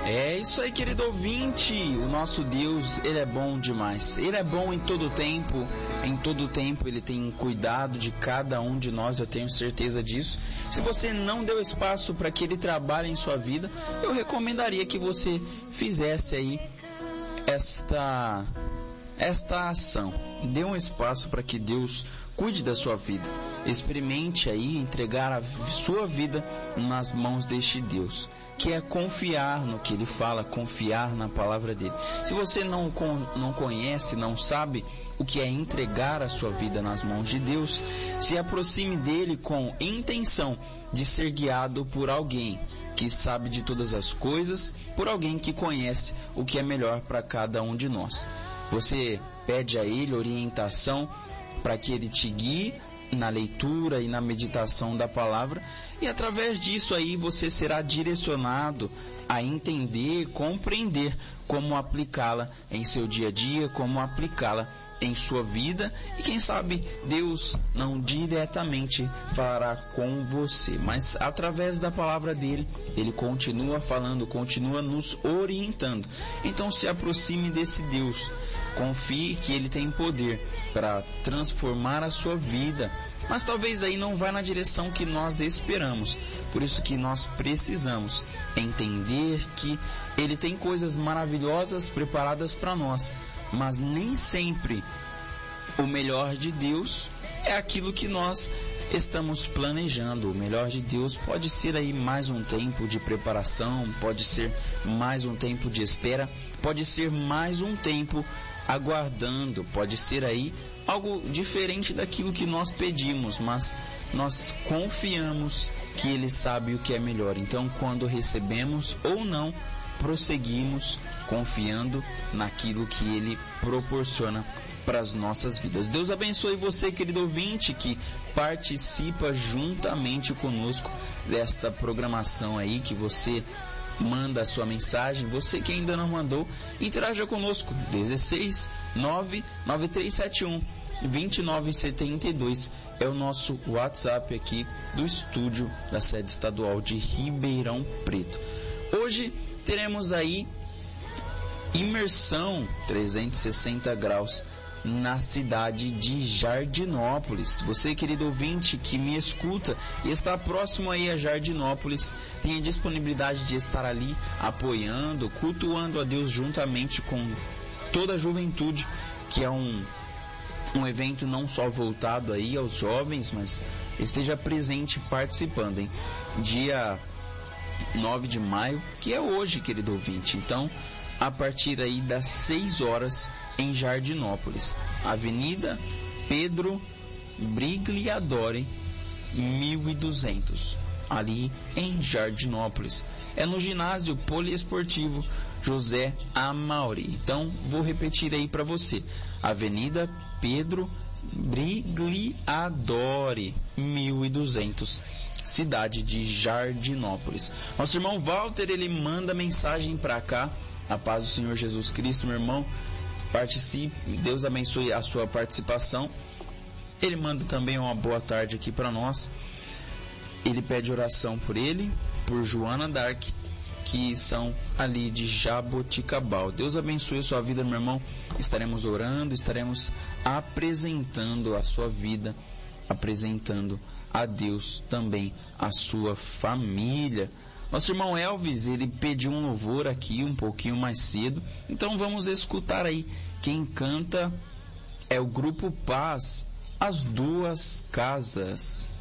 É isso aí, querido ouvinte. O nosso Deus, Ele é bom demais. Ele é bom em todo tempo. Em todo tempo Ele tem cuidado de cada um de nós, eu tenho certeza disso. Se você não deu espaço para que Ele trabalhe em sua vida, eu recomendaria que você fizesse aí esta ação. Dê um espaço para que Deus cuide da sua vida. Experimente aí entregar a sua vida nas mãos deste Deus, que é confiar no que Ele fala, confiar na palavra dEle. Se você não conhece, não sabe o que é entregar a sua vida nas mãos de Deus, se aproxime dEle com intenção de ser guiado por alguém que sabe de todas as coisas, por alguém que conhece o que é melhor para cada um de nós. Você pede a Ele orientação para que Ele te guie na leitura e na meditação da palavra, e através disso aí você será direcionado a entender, compreender como aplicá-la em seu dia a dia, como aplicá-la em sua vida, e quem sabe Deus não diretamente falará com você, mas através da palavra dele, Ele continua falando, continua nos orientando. Então se aproxime desse Deus, confie que Ele tem poder para transformar a sua vida, mas talvez aí não vá na direção que nós esperamos. Por isso que nós precisamos entender que Ele tem coisas maravilhosas preparadas para nós, mas nem sempre o melhor de Deus é aquilo que nós estamos planejando. O melhor de Deus pode ser aí mais um tempo de preparação, pode ser mais um tempo de espera, pode ser mais um tempo aguardando, pode ser aí algo diferente daquilo que nós pedimos, mas nós confiamos que Ele sabe o que é melhor. Então, quando recebemos ou não, prosseguimos confiando naquilo que Ele proporciona para as nossas vidas. Deus abençoe você, querido ouvinte, que participa juntamente conosco desta programação aí, que você manda a sua mensagem. Você que ainda não mandou, interaja conosco. 16 99371 2972 é o nosso WhatsApp aqui do estúdio da sede estadual de Ribeirão Preto. Hoje teremos aí imersão 360 graus na cidade de Jardinópolis. Você, querido ouvinte, que me escuta e está próximo aí a Jardinópolis, tem a disponibilidade de estar ali apoiando, cultuando a Deus juntamente com toda a juventude, que é um evento não só voltado aí aos jovens, mas esteja presente participando, hein? Dia 9 de maio, que é hoje, querido ouvinte. Então, a partir aí das 6 horas em Jardinópolis, Avenida Pedro Brigliadori 1200, ali em Jardinópolis. É no ginásio poliesportivo José Amauri. Então, vou repetir aí para você: Avenida Pedro Brigliadori 1200, cidade de Jardinópolis. Nosso irmão Walter, ele manda mensagem para cá. A paz do Senhor Jesus Cristo, meu irmão. Participe, Deus abençoe a sua participação. Ele manda também uma boa tarde aqui para nós. Ele pede oração por ele, por Joana Dark, que são ali de Jaboticabal. Deus abençoe a sua vida, meu irmão. Estaremos orando, estaremos apresentando a sua vida, apresentando a Deus também a sua família. Nosso irmão Elvis, ele pediu um louvor aqui um pouquinho mais cedo, então vamos escutar aí. Quem canta é o Grupo Paz, As Duas Casas.